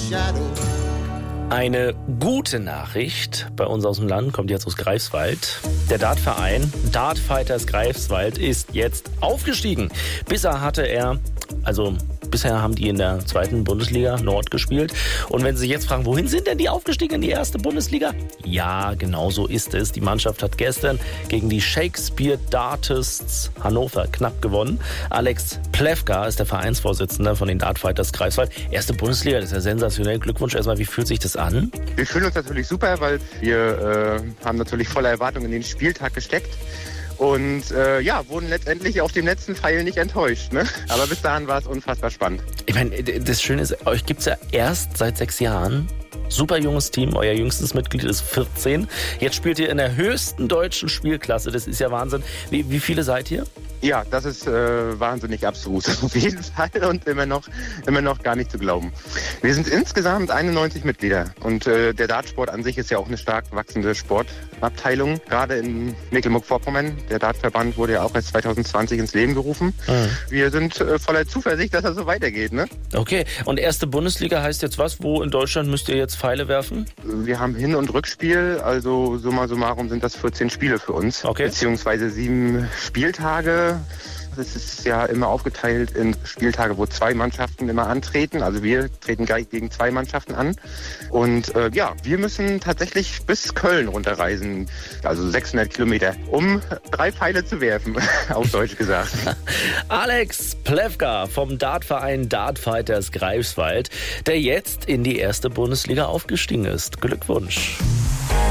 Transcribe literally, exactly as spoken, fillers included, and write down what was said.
Eine gute Nachricht bei uns aus dem Land kommt jetzt aus Greifswald. Der Dartverein Dartfighters Greifswald ist jetzt aufgestiegen. Bisher hatte er, also bisher haben die in der zweiten Bundesliga Nord gespielt. Und wenn Sie sich jetzt fragen, wohin sind denn die aufgestiegen in die erste Bundesliga? Ja, genau so ist es. Die Mannschaft hat gestern gegen die Shakespeare Dartists Hannover knapp gewonnen. Alex Plewka ist der Vereinsvorsitzende von den Dartfighters Greifswald. Erste Bundesliga, das ist ja sensationell. Glückwunsch erstmal. Wie fühlt sich das an? Wir fühlen uns natürlich super, weil wir äh, haben natürlich voller Erwartung in den Spieltag gesteckt. Und äh, ja, wurden letztendlich auf dem letzten Pfeil nicht enttäuscht. Ne? Aber bis dahin war es unfassbar spannend. Ich meine, das Schöne ist, euch gibt es ja erst seit sechs Jahren. Super junges Team, euer jüngstes Mitglied ist vierzehn. Jetzt spielt ihr in der höchsten deutschen Spielklasse, das ist ja Wahnsinn. Wie, wie viele seid ihr? Ja, das ist äh, wahnsinnig abstrus auf jeden Fall und immer noch, immer noch gar nicht zu glauben. Wir sind insgesamt einundneunzig Mitglieder und äh, der Dartsport an sich ist ja auch eine stark wachsende Sportabteilung, gerade in Mecklenburg-Vorpommern. Der Dartverband wurde ja auch erst zwanzig zwanzig ins Leben gerufen. Mhm. Wir sind äh, voller Zuversicht, dass das so weitergeht. Ne? Okay, und erste Bundesliga heißt jetzt was? Wo in Deutschland müsst ihr jetzt Pfeile werfen? Wir haben Hin- und Rückspiel, also summa summarum sind das vierzehn Spiele für uns, okay. Beziehungsweise sieben Spieltage. Es ist ja immer aufgeteilt in Spieltage, wo zwei Mannschaften immer antreten. Also wir treten gleich gegen zwei Mannschaften an. Und äh, ja, wir müssen tatsächlich bis Köln runterreisen, also sechshundert Kilometer, um drei Pfeile zu werfen, auf Deutsch gesagt. Alex Plewka vom Dartverein Dartfighters Greifswald, der jetzt in die erste Bundesliga aufgestiegen ist. Glückwunsch.